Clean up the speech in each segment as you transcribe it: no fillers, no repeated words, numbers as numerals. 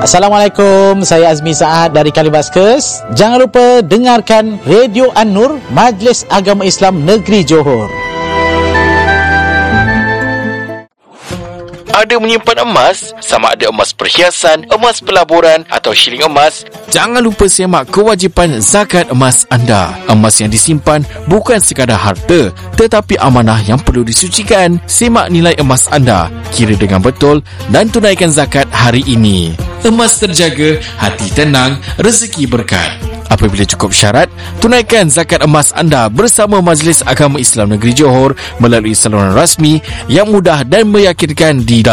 Assalamualaikum, saya Azmi Saad dari Kalibaskes. Jangan lupa dengarkan Radio An-Nur, Majlis Agama Islam Negeri Johor. Ada menyimpan emas, sama ada emas perhiasan, emas pelaburan atau shilling emas, jangan lupa semak kewajipan zakat emas anda. Emas yang disimpan bukan sekadar harta, tetapi amanah yang perlu disucikan. Semak nilai emas anda, kira dengan betul dan tunaikan zakat hari ini. Emas terjaga, hati tenang, rezeki berkat. Apabila cukup syarat, tunaikan zakat emas anda bersama Majlis Agama Islam Negeri Johor melalui saluran rasmi yang mudah dan meyakinkan di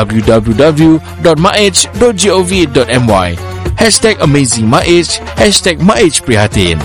www.maij.gov.my. #AmazingMaij, #MaijPrihatin.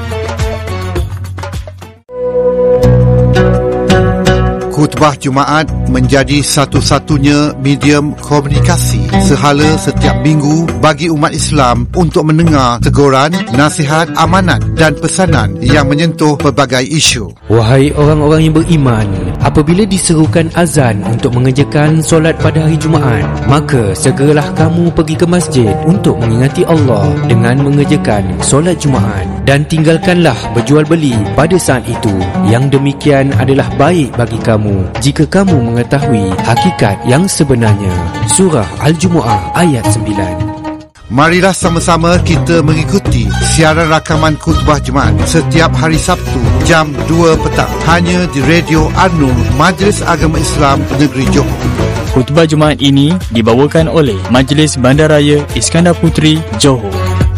Khutbah Jumaat menjadi satu-satunya medium komunikasi sehala setiap minggu bagi umat Islam untuk mendengar teguran, nasihat, amanat dan pesanan yang menyentuh pelbagai isu. Wahai orang-orang yang beriman, apabila diserukan azan untuk mengerjakan solat pada hari Jumaat, maka segeralah kamu pergi ke masjid untuk mengingati Allah dengan mengerjakan solat Jumaat, dan tinggalkanlah berjual beli pada saat itu. Yang demikian adalah baik bagi kamu jika kamu mengetahui hakikat yang sebenarnya. Surah Al-Jumu'ah ayat 9. Marilah sama-sama kita mengikuti siaran rakaman khutbah Jumaat setiap hari Sabtu jam 2 petang hanya di Radio An-Nur, Majlis Agama Islam Negeri Johor. Khutbah Jumaat ini dibawakan oleh Majlis Bandaraya Iskandar Puteri, Johor.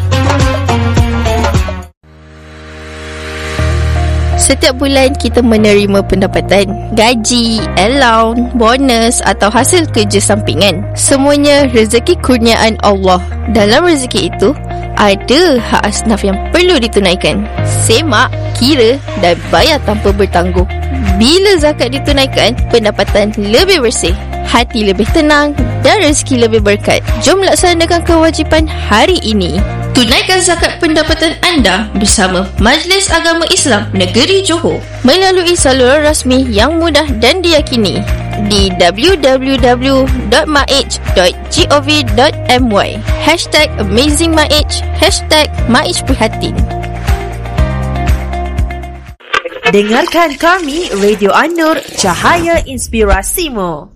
Setiap bulan kita menerima pendapatan, gaji, allowance, bonus atau hasil kerja sampingan. Semuanya rezeki kurniaan Allah. Dalam rezeki itu, ada hak asnaf yang perlu ditunaikan. Semak, kira dan bayar tanpa bertangguh. Bila zakat ditunaikan, pendapatan lebih bersih, hati lebih tenang dan rezeki lebih berkat. Jom laksanakan kewajipan hari ini. Tunaikan zakat pendapatan anda bersama Majlis Agama Islam Negeri Johor melalui saluran rasmi yang mudah dan diyakini di www.maij.gov.my. #AmazingMaij, #MaijPrihatin. Dengarkan kami Radio An-Nur, Cahaya Inspirasimu.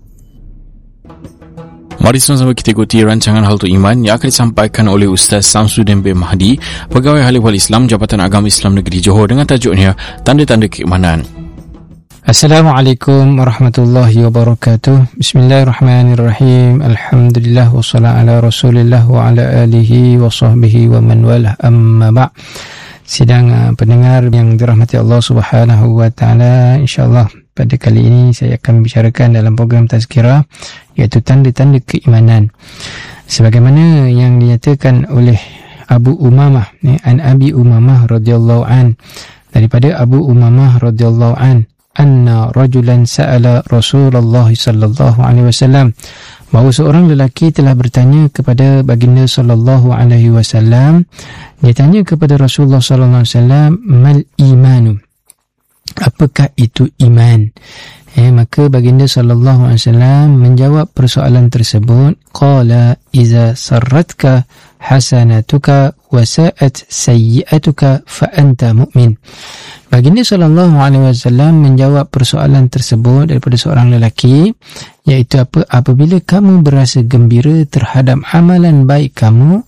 Mari sama-sama kita ikuti rancangan Hal Tu Iman yang akan disampaikan oleh Ustaz Samsudin bin Mahdi, Pegawai Halifah Islam Jabatan Agama Islam Negeri Johor, dengan tajuknya Tanda-Tanda Keimanan. Assalamualaikum warahmatullahi wabarakatuh. Bismillahirrahmanirrahim. Alhamdulillah wassalatu ala Rasulillah wa ala alihi wa sahbihi wa man walah, amma ba'. Sidang pendengar yang dirahmati Allah Subhanahu wa taala, insyaallah pada kali ini saya akan bicarakan dalam program tazkirah, iaitu tanda-tanda keimanan. Sebagaimana yang dinyatakan oleh Abu Umamah, an Abi Umamah radhiyallahu an, daripada Abu Umamah radhiyallahu an, anna rajulan sa'ala Rasulullah sallallahu alaihi wasallam, bahawa seorang lelaki telah bertanya kepada baginda sallallahu alaihi wasallam. Dia tanya kepada Rasulullah sallallahu alaihi wasallam, mal imanu, apakah itu iman? Maka baginda sallallahu alaihi wasallam menjawab persoalan tersebut, qala iza sarratka hasanatuka wa sa'at sayyi'atuka fa anta mu'min. Baginda sallallahu alaihi wasallam menjawab persoalan tersebut daripada seorang lelaki, iaitu apabila kamu berasa gembira terhadap amalan baik kamu,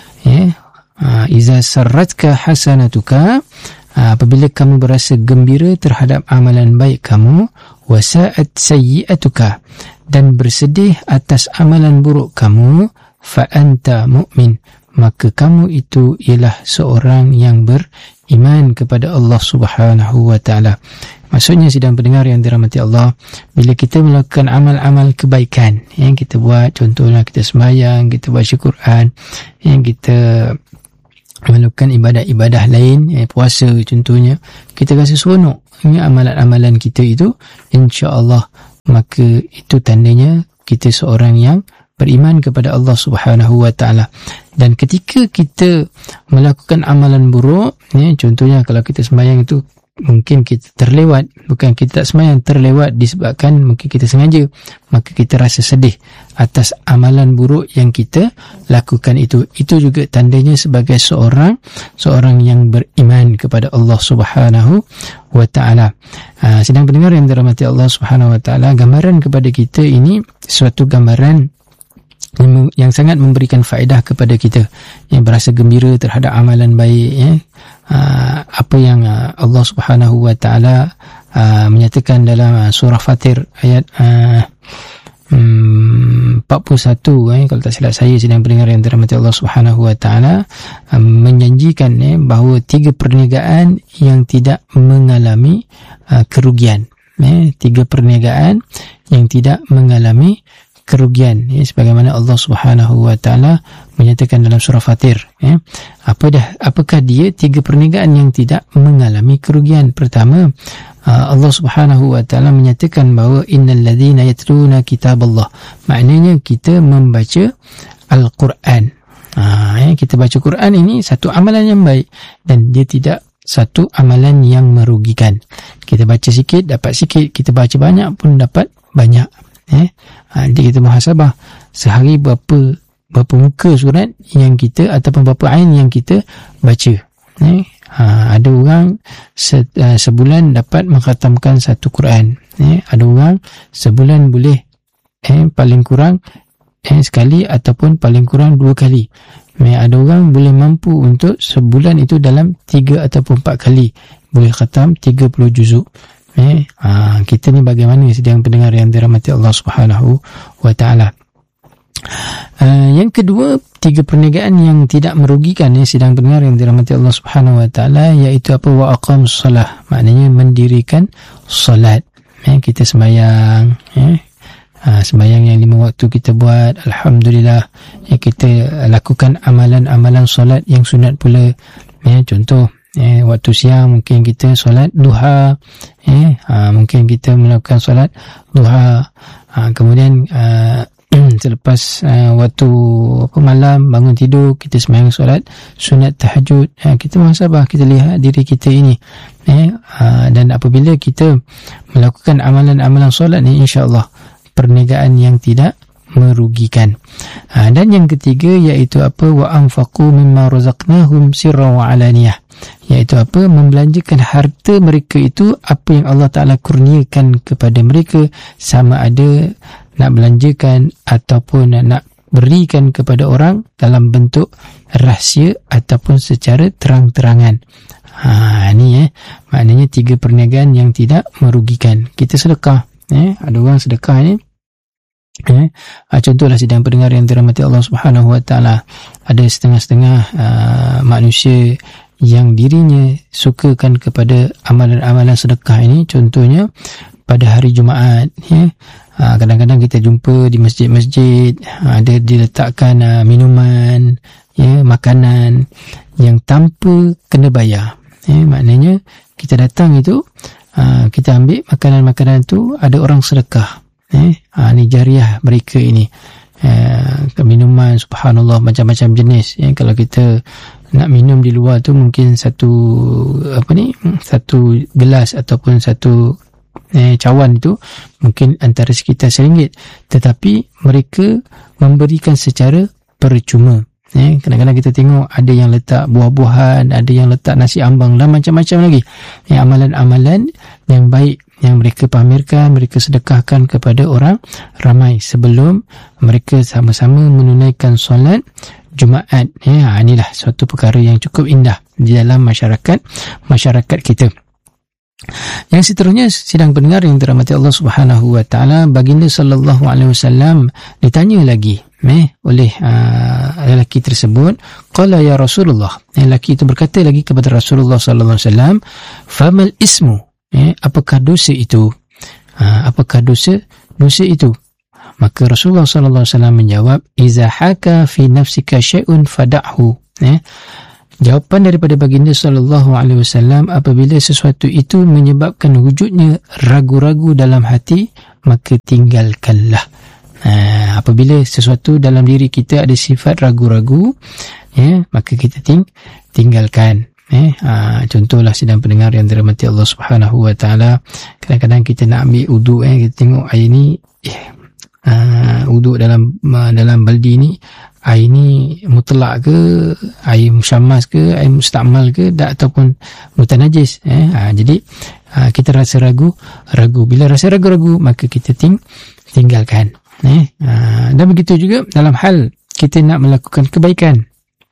iza sarratka hasanatuka, apabila kamu berasa gembira terhadap amalan baik kamu, wasa'at sayyi'atuka, dan bersedih atas amalan buruk kamu, fa anta mu'min, maka kamu itu ialah seorang yang beriman kepada Allah Subhanahu wa taala. Maksudnya, sidang pendengar yang dirahmati Allah, bila kita melakukan amal-amal kebaikan yang kita buat, contohnya kita sembahyang, kita baca Quran, yang kita melakukan ibadah-ibadah lain, puasa contohnya, kita rasa seronok amalan-amalan kita itu, insya-Allah, maka itu tandanya kita seorang yang beriman kepada Allah Subhanahu wa taala. Dan ketika kita melakukan amalan buruk, contohnya kalau kita sembahyang itu mungkin kita terlewat, bukan kita tak sembahyang, terlewat disebabkan mungkin kita sengaja, maka kita rasa sedih atas amalan buruk yang kita lakukan itu juga tandanya sebagai seorang yang beriman kepada Allah Subhanahu wa ta'ala. Sedang pendengar yang dirahmati Allah Subhanahu wa ta'ala, gambaran kepada kita ini suatu gambaran yang sangat memberikan faedah kepada kita, yang berasa gembira terhadap amalan baik, apa yang Allah Subhanahu wa ta'ala menyatakan dalam surah Fatir ayat 41, kalau tak silap saya sedang pendengar yang dirahmati Allah Subhanahu wa ta'ala, menjanjikan bahawa 3 perniagaan yang tidak mengalami kerugian, 3 perniagaan yang tidak mengalami kerugian, sebagaimana Allah Subhanahu wa ta'ala menyatakan dalam surah Fatir. Apakah dia 3 perniagaan yang tidak mengalami kerugian? Pertama, Allah Subhanahu wa ta'ala menyatakan bahawa innal ladzina yatluna kitaballah, maknanya kita membaca Al-Quran. Kita baca Quran ini satu amalan yang baik dan dia tidak satu amalan yang merugikan. Kita baca sikit dapat sikit, kita baca banyak pun dapat banyak. Nanti kita muhasabah sehari berapa muka surat yang kita ataupun berapa ain yang kita baca. Ada orang sebulan dapat mengkhatamkan satu Quran. Ada orang sebulan boleh paling kurang sekali ataupun paling kurang 2 kali. Ada orang boleh mampu untuk sebulan itu dalam 3 ataupun 4 kali boleh khatam 30 juzuk. Kita ni bagaimana sedang pendengar yang dirahmati Allah Subhanahu wa ta'ala. Yang kedua, 3 perniagaan yang tidak merugikan, sedang pendengar yang dirahmati Allah Subhanahu wa ta'ala, iaitu apa? Wa aqamus salah, maknanya mendirikan solat. Kita sembahyang, sembahyang yang 5 waktu kita buat, alhamdulillah. Kita lakukan amalan-amalan solat yang sunat pula. Contoh, waktu siang mungkin kita solat duha, mungkin kita melakukan solat duha, kemudian selepas waktu malam bangun tidur kita sembahyang solat sunat tahajud. Kita muhasabah, kita lihat diri kita ini, dan apabila kita melakukan amalan-amalan solat ni, insya-Allah perniagaan yang tidak merugikan. Dan yang ketiga iaitu apa? Wa anfaqu mimma razaqnahum sirran wa alaniyah, iaitu apa? Membelanjakan harta mereka itu apa yang Allah Ta'ala kurniakan kepada mereka, sama ada nak belanjakan ataupun nak berikan kepada orang dalam bentuk rahsia ataupun secara terang-terangan. Ni maknanya 3 perniagaan yang tidak merugikan. Kita sedekah, ada orang sedekah ni, contohlah sidang pendengar yang dirahmati Allah Subhanahu wa ta'ala, ada setengah-setengah manusia yang dirinya sukakan kepada amalan-amalan sedekah ini. Contohnya pada hari Jumaat, kadang-kadang kita jumpa di masjid-masjid ada diletakkan minuman, makanan yang tanpa kena bayar. Maknanya kita datang itu, kita ambil makanan-makanan itu, ada orang sedekah. Ni jariah mereka ini. Minuman, subhanallah, macam-macam jenis. Kalau kita nak minum di luar tu mungkin satu gelas ataupun satu cawan itu mungkin antara sekitar RM1, tetapi mereka memberikan secara percuma. Kadang-kadang kita tengok ada yang letak buah-buahan, ada yang letak nasi ambang dan macam-macam lagi. Amalan-amalan yang baik yang mereka pamerkan, mereka sedekahkan kepada orang ramai sebelum mereka sama-sama menunaikan solat Jumaat. Inilah suatu perkara yang cukup indah di dalam masyarakat kita. Yang seterusnya, sidang pendengar yang dirahmati Allah Subhanahu wa ta'ala, baginda sallallahu alaihi wasallam ditanya lagi oleh lelaki tersebut. Qala ya Rasulullah, lelaki itu berkata lagi kepada Rasulullah sallallahu alaihi wasallam, famal ismu, apakah dosa itu? Apakah dosa itu? Maka Rasulullah sallallahu alaihi wasallam menjawab, iza haka fi nafsika syai'un fada'hu. Jawapan daripada baginda sallallahu alaihi wasallam, apabila sesuatu itu menyebabkan wujudnya ragu-ragu dalam hati, maka tinggalkanlah. Apabila sesuatu dalam diri kita ada sifat ragu-ragu, maka kita tinggalkan. Contohlah sidang pendengar yang dirahmati Allah Subhanahu wa taala, kadang-kadang kita nak ambil uduk, kita tengok air ni uduk dalam baldi ni, air ni mutlak ke, air musyammas ke, air mustakmal ke, ataupun mutanajis. Jadi kita rasa ragu. Bila rasa ragu-ragu, maka kita tinggalkan. Dan begitu juga dalam hal kita nak melakukan kebaikan.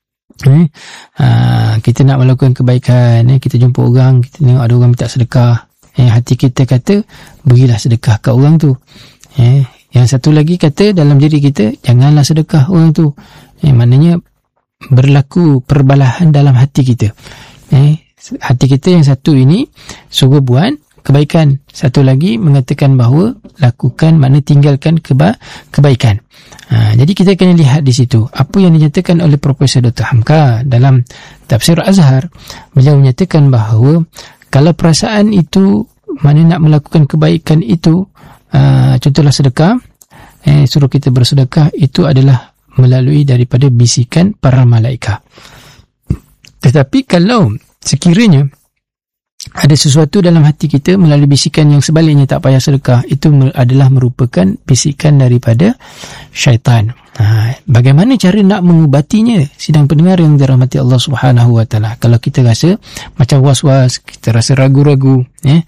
Kita nak melakukan kebaikan, kita jumpa orang, kita tengok ada orang minta sedekah, hati kita kata berilah sedekah kat orang tu. Yang satu lagi kata dalam diri kita, janganlah sedekah orang tu. Maknanya berlaku perbalahan dalam hati kita. Hati kita yang satu ini suruh buat kebaikan, satu lagi mengatakan bahawa lakukan, makna tinggalkan kebaikan. Jadi kita kena lihat di situ apa yang dinyatakan oleh Profesor Dr. Hamka dalam Tafsir Azhar. Beliau menyatakan bahawa kalau perasaan itu, mana nak melakukan kebaikan itu, contohlah sedekah, suruh kita bersedekah, itu adalah melalui daripada bisikan para malaikat. Tetapi kalau sekiranya ada sesuatu dalam hati kita melalui bisikan yang sebaliknya, tak payah sedekah, itu adalah merupakan bisikan daripada syaitan. Bagaimana cara nak mengubatinya, sidang pendengar yang dirahmati Allah Subhanahu wa taala? Kalau kita rasa macam was-was, kita rasa ragu-ragu,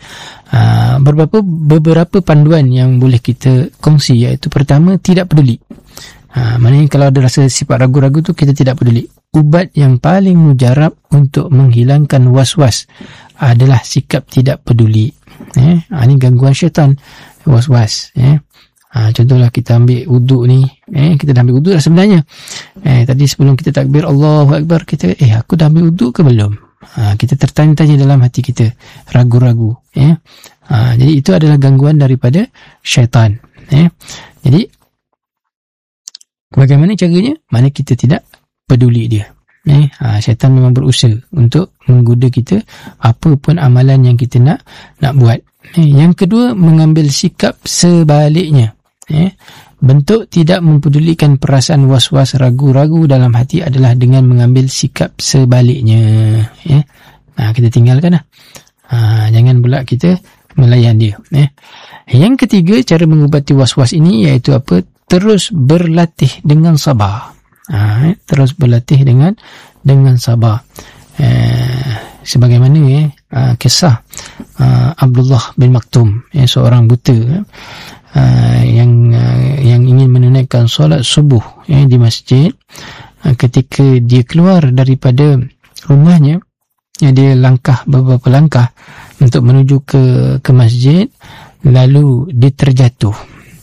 beberapa panduan yang boleh kita kongsi, iaitu pertama, tidak peduli. Maknanya kalau ada rasa sifat ragu-ragu tu, kita tidak peduli. Ubat yang paling mujarab untuk menghilangkan was-was adalah sikap tidak peduli. Ini gangguan syaitan, was-was. Contohlah kita ambil wuduk ni, kita dah ambil wuduk dah sebenarnya. Tadi sebelum kita takbir Allahu Akbar, kita aku dah ambil wuduk ke belum? Kita tertanya-tanya dalam hati kita, ragu-ragu. Jadi itu adalah gangguan daripada syaitan. Jadi bagaimana caranya? Mana kita tidak peduli dia. Syaitan memang berusaha untuk menggoda kita apa pun amalan yang kita nak buat. Yang kedua, mengambil sikap sebaliknya. Bentuk tidak mempedulikan perasaan was-was, ragu-ragu dalam hati adalah dengan mengambil sikap sebaliknya. Kita tinggalkan lah. Jangan pula kita melayan dia. Yang ketiga, cara mengubati was-was ini iaitu apa? Terus berlatih dengan sabar. Terus berlatih dengan sabar. Sebagaimana kisah Abdullah bin Maktum, seorang buta yang ingin menunaikan solat subuh di masjid. Ketika dia keluar daripada rumahnya, dia langkah beberapa langkah untuk menuju ke masjid, lalu dia terjatuh.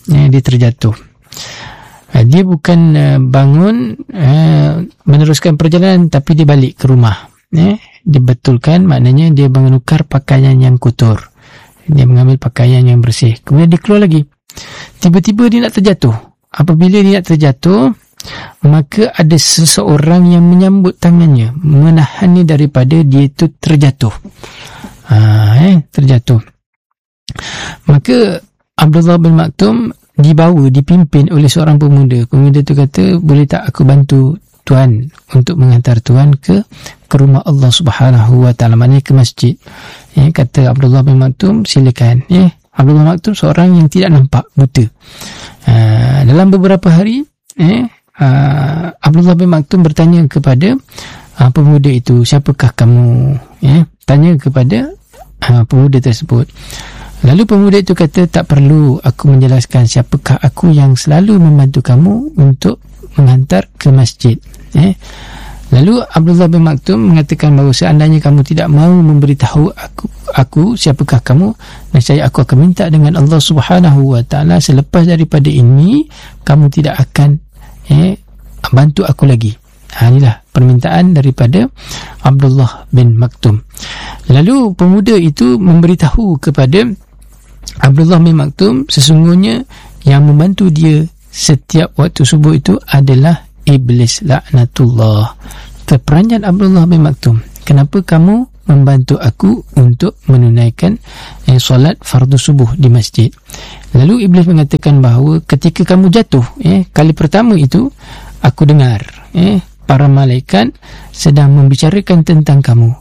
Dia bukan bangun meneruskan perjalanan, tapi dia balik ke rumah. Dibetulkan, maknanya dia menukar pakaian yang kotor, dia mengambil pakaian yang bersih, kemudian dia keluar lagi. Tiba-tiba dia nak terjatuh. Apabila dia nak terjatuh, maka ada seseorang yang menyambut tangannya, menahannya daripada dia itu terjatuh. Terjatuh. Maka Abdullah bin Maktum dipimpin oleh seorang pemuda. Pemuda itu kata, boleh tak aku bantu Tuan untuk menghantar Tuan ke rumah Allah Subhanahu wa taala, maknanya ke masjid. Kata Abdullah bin Maktum, silakan. Abdullah bin Maktum seorang yang tidak nampak, buta. Dalam beberapa hari, Abdullah bin Maktum bertanya kepada pemuda itu, siapakah kamu? Tanya kepada pemuda tersebut. Lalu pemuda itu kata, tak perlu aku menjelaskan siapakah aku yang selalu membantu kamu untuk menghantar ke masjid. Lalu Abdullah bin Maktum mengatakan bahawa seandainya kamu tidak mahu memberitahu aku siapakah kamu, nescaya aku akan minta dengan Allah Subhanahu wa taala, selepas daripada ini kamu tidak akan bantu aku lagi. Inilah permintaan daripada Abdullah bin Maktum. Lalu pemuda itu memberitahu kepada Abdullah bin Maktum, sesungguhnya yang membantu dia setiap waktu subuh itu adalah iblis laknatullah. Terperanjat Abdullah bin Maktum, kenapa kamu membantu aku untuk menunaikan solat fardu subuh di masjid? Lalu iblis mengatakan bahawa ketika kamu jatuh, kali pertama itu aku dengar para malaikat sedang membicarakan tentang kamu.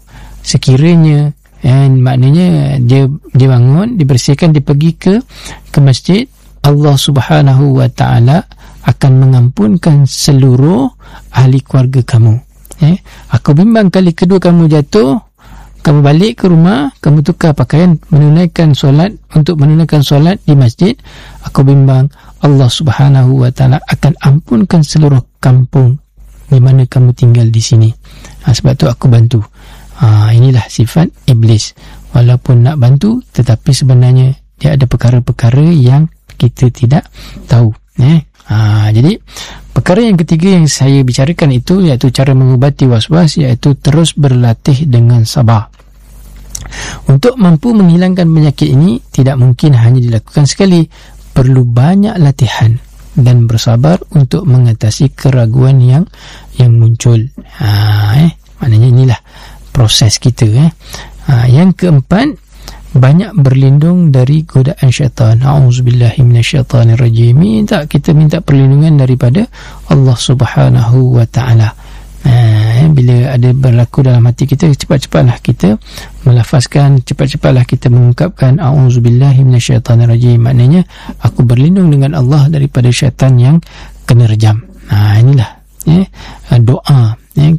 sekiranya maknanya dia bangun, dibersihkan, dia pergi ke masjid, Allah Subhanahu wa ta'ala akan mengampunkan seluruh ahli keluarga kamu. Aku bimbang kali kedua kamu jatuh, kamu balik ke rumah, kamu tukar pakaian, menunaikan solat di masjid, aku bimbang Allah Subhanahu wa ta'ala akan ampunkan seluruh kampung di mana kamu tinggal di sini. Sebab tu aku bantu. Inilah sifat iblis. Walaupun nak bantu, tetapi sebenarnya dia ada perkara-perkara yang kita tidak tahu. Jadi perkara yang ketiga yang saya bicarakan itu, iaitu cara mengubati was-was, iaitu terus berlatih dengan sabar. Untuk mampu menghilangkan penyakit ini tidak mungkin hanya dilakukan sekali, perlu banyak latihan dan bersabar untuk mengatasi keraguan yang muncul. Maknanya inilah proses kita. Yang keempat, banyak berlindung dari godaan syaitan. A'udzubillahi minasyaitanirrajim. Kita minta perlindungan daripada Allah Subhanahu wa ta'ala. Bila ada berlaku dalam hati kita, cepat-cepatlah kita melafazkan, cepat-cepatlah kita mengungkapkan a'udzubillahi minasyaitanirrajim. Maknanya aku berlindung dengan Allah daripada syaitan yang kena rejam. Inilah doa,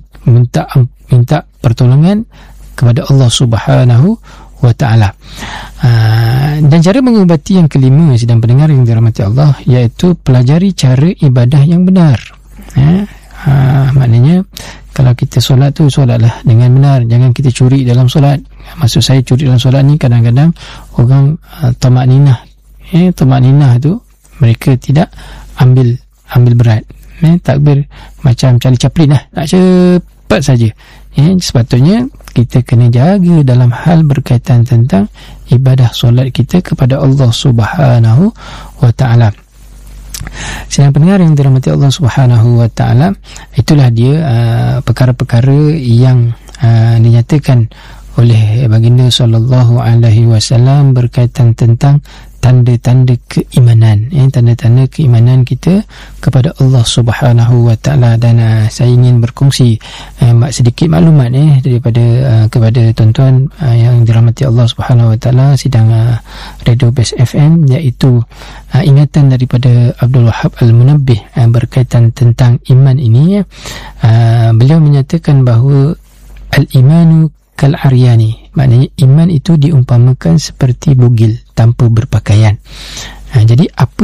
minta pertolongan kepada Allah Subhanahu wa ta'ala. Dan cara mengubati yang kelima, sidang pendengar yang dirahmati Allah, iaitu pelajari cara ibadah yang benar. Maknanya kalau kita solat tu, solatlah dengan benar, jangan kita curi dalam solat. Maksud saya curi dalam solat ni, kadang-kadang orang tamakninah tu mereka tidak ambil berat. Takbir macam Charlie Chaplin lah, nak cepat saja. Sepatutnya kita kena jaga dalam hal berkaitan tentang ibadah solat kita kepada Allah Subhanahu wa ta'ala. Sedang pendengar yang dirahmati Allah Subhanahu wa ta'ala, itulah dia perkara-perkara yang dinyatakan oleh baginda sallallahu alaihi wasallam berkaitan tentang tanda-tanda keimanan, tanda-tanda keimanan kita kepada Allah Subhanahu wa ta'ala. Dan saya ingin berkongsi sedikit maklumat daripada kepada tuan-tuan yang dirahmati Allah Subhanahu wa ta'ala sidang Radio Best FM, iaitu ingatan daripada Abdul Wahab Al-Munabbih berkaitan tentang iman ini. Beliau menyatakan bahawa al-imanu kal-aryani, maknanya iman itu diumpamakan seperti bugil tanpa berpakaian. Jadi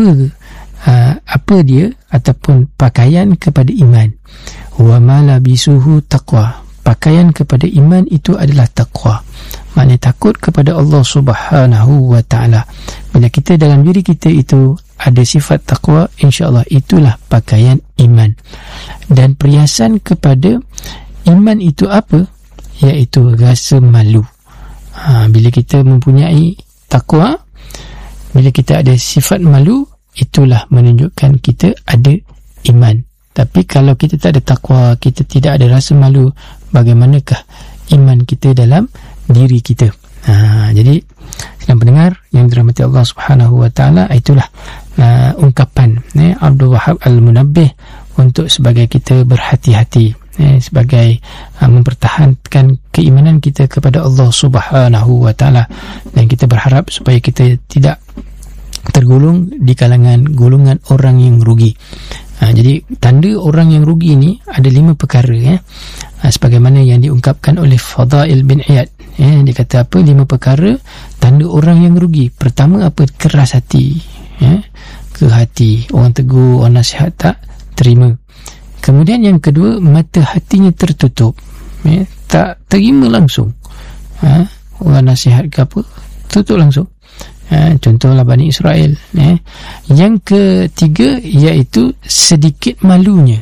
apa dia ataupun pakaian kepada iman? Wa ma labisuhu taqwa, pakaian kepada iman itu adalah taqwa, maknanya takut kepada Allah Subhanahu wa ta'ala. Bila kita dalam diri kita itu ada sifat taqwa, insya-Allah itulah pakaian iman. Dan perhiasan kepada iman itu apa? Iaitu rasa malu. Bila kita mempunyai takwa, bila kita ada sifat malu, itulah menunjukkan kita ada iman. Tapi kalau kita tak ada takwa, kita tidak ada rasa malu, bagaimanakah iman kita dalam diri kita? Jadi sedang pendengar yang dirahmati Allah Subhanahu wa ta'ala, itulah ungkapan Abdul Wahab Al-Munabbih untuk sebagai kita berhati-hati, sebagai mempertahankan keimanan kita kepada Allah Subhanahu wa ta'ala. Dan kita berharap supaya kita tidak tergolong di kalangan golongan orang yang rugi. Jadi tanda orang yang rugi ini ada 5 perkara, sebagaimana yang diungkapkan oleh Fadail bin Iyad. Dia kata apa? 5 perkara tanda orang yang rugi. Pertama apa? Keras hati. Ke hati, orang tegur, orang nasihat tak terima. Kemudian yang kedua, mata hatinya tertutup, tak terima langsung. Orang nasihat ke apa, tutup langsung. Contohlah Bani Israel. Yang ketiga iaitu sedikit malunya.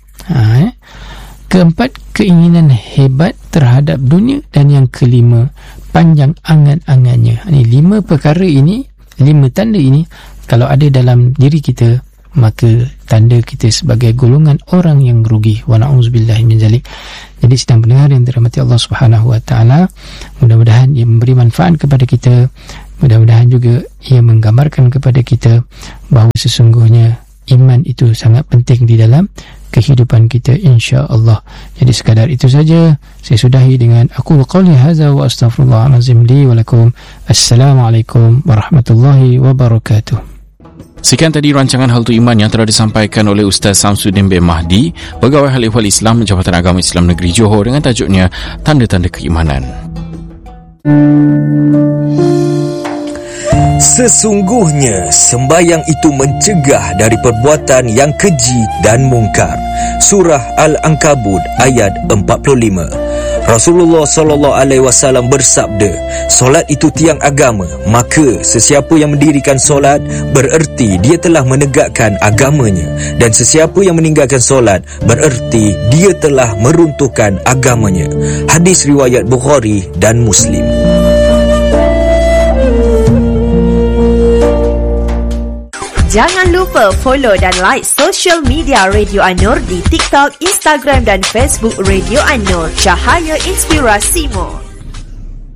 Keempat, keinginan hebat terhadap dunia. Dan yang kelima, panjang angan-angannya. 5 perkara ini, 5 tanda ini, kalau ada dalam diri kita, maka tanda kita sebagai golongan orang yang rugi. Wa na'udzubillahi min zalik. Jadi sedang pendengar yang dirahmati Allah Subhanahu wa ta'ala, mudah-mudahan ia memberi manfaat kepada kita. Mudah-mudahan juga ia menggambarkan kepada kita bahawa sesungguhnya iman itu sangat penting di dalam kehidupan kita, insya-Allah. Jadi sekadar itu saja saya sudahi dengan aqulu qawli hadza wa astaghfirullahalazim li wa lakum. Assalamualaikum warahmatullahi wabarakatuh. Sekian tadi rancangan Hal Tu Iman yang telah disampaikan oleh Ustaz Samsuddin bin Mahdi, Pegawai Hal Ehwal Islam Jabatan Agama Islam Negeri Johor, dengan tajuknya Tanda-Tanda Keimanan. Sesungguhnya sembahyang itu mencegah dari perbuatan yang keji dan mungkar. Surah Al-Ankabut ayat 45. Rasulullah SAW bersabda, solat itu tiang agama, maka sesiapa yang mendirikan solat bererti dia telah menegakkan agamanya, dan sesiapa yang meninggalkan solat bererti dia telah meruntuhkan agamanya. Hadis riwayat Bukhari dan Muslim. Jangan lupa follow dan like social media Radio An-Nur di TikTok, Instagram dan Facebook Radio An-Nur. Cahaya Inspirasimu.